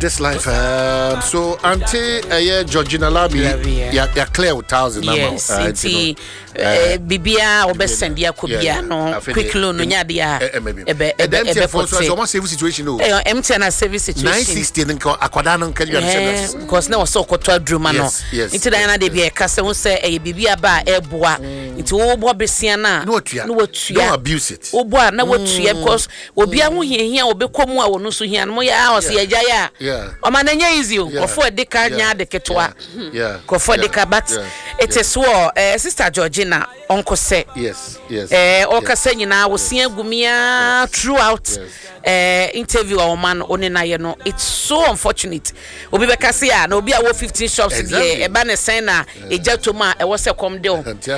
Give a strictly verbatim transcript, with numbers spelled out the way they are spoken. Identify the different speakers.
Speaker 1: this life. Uh, so, Auntie uh, Georgina Labi, ya ya clear with thousand.
Speaker 2: Yes, it's Bibia or best send ya Kubiano, quick loan, Yadia,
Speaker 1: a safe situation.
Speaker 2: Empty and a service situation.
Speaker 1: nine sixty and Aquadan can you
Speaker 2: because no so called Drumano. Into Diana de be a castle say a Bibia bar air bois into all Bobby Siena.
Speaker 1: No, don't abuse it.
Speaker 2: Oh, boy, no, what you because will be a here or become more no so here and more hours here.
Speaker 1: Yeah,
Speaker 2: o mananya easy o for de ka nya de ketwa
Speaker 1: yeah
Speaker 2: ko for de ka but it is war eh sister Georgina onko say
Speaker 1: yes yes
Speaker 2: eh o ka say nyina wo sia gumia throughout eh interview o man oni na ye no it's so unfortunate obi be ka say na obi a wo fifteen shops there e ba ne sen na eja to ma e wo se kom de o